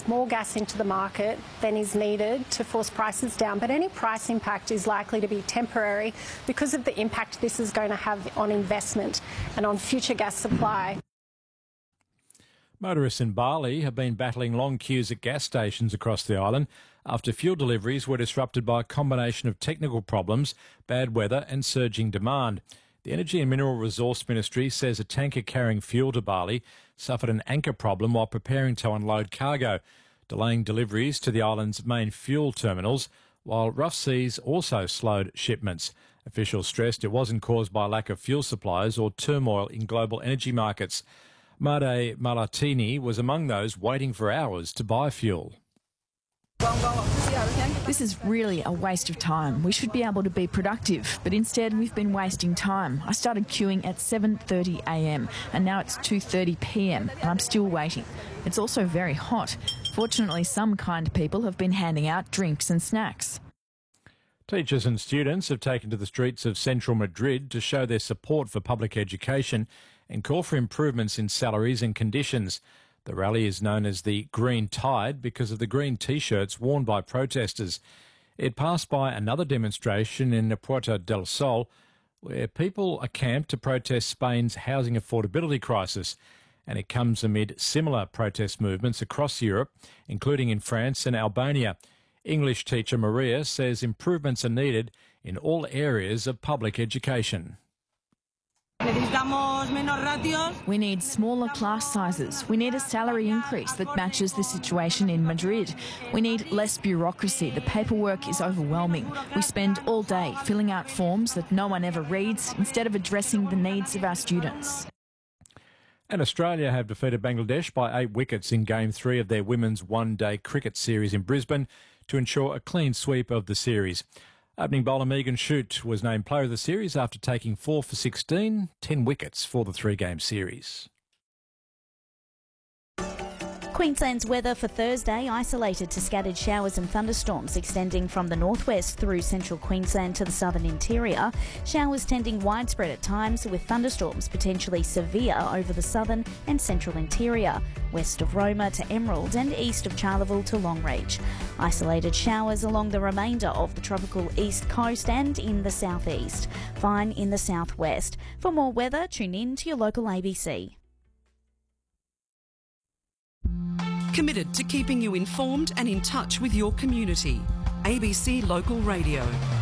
inject more gas into the market than is needed to force prices down. But any price impact is likely to be temporary because of the impact this is going to have on investment and on future gas supply. Motorists in Bali have been battling long queues at gas stations across the island after fuel deliveries were disrupted by a combination of technical problems, bad weather and surging demand. The Energy and Mineral Resource Ministry says a tanker carrying fuel to Bali suffered an anchor problem while preparing to unload cargo, delaying deliveries to the island's main fuel terminals, while rough seas also slowed shipments. Officials stressed it wasn't caused by lack of fuel supplies or turmoil in global energy markets. Made Malatini was among those waiting for hours to buy fuel. This is really a waste of time. We should be able to be productive, but instead we've been wasting time. I started queuing at 7:30 a.m. and now it's 2:30 p.m. and I'm still waiting. It's also very hot. Fortunately, some kind people have been handing out drinks and snacks. Teachers and students have taken to the streets of central Madrid to show their support for public education and call for improvements in salaries and conditions. The rally is known as the Green Tide because of the green T-shirts worn by protesters. It passed by another demonstration in Puerta del Sol, where people are camped to protest Spain's housing affordability crisis. And it comes amid similar protest movements across Europe, including in France and Albania. English teacher Maria says improvements are needed in all areas of public education. We need smaller class sizes. We need a salary increase that matches the situation in Madrid. We need less bureaucracy. The paperwork is overwhelming. We spend all day filling out forms that no one ever reads instead of addressing the needs of our students. And Australia have defeated Bangladesh by 8 wickets in Game 3 of their women's one-day cricket series in Brisbane to ensure a clean sweep of the series. Opening bowler Megan Shute was named player of the series after taking 4 for 16, 10 wickets for the 3-game series. Queensland's weather for Thursday, isolated to scattered showers and thunderstorms extending from the northwest through central Queensland to the southern interior. Showers tending widespread at times, with thunderstorms potentially severe over the southern and central interior, west of Roma to Emerald and east of Charleville to Longreach. Isolated showers along the remainder of the tropical east coast and in the southeast. Fine in the southwest. For more weather, tune in to your local ABC. Committed to keeping you informed and in touch with your community. ABC Local Radio.